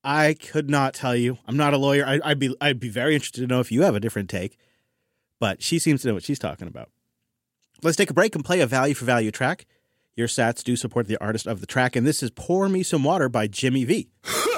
I could not tell you. I'm not a lawyer. I'd be very interested to know if you have a different take. But she seems to know what she's talking about. Let's take a break and play a value for value track. Your sats do support the artist of the track, and this is Pour Me Some Water by Jimmy V.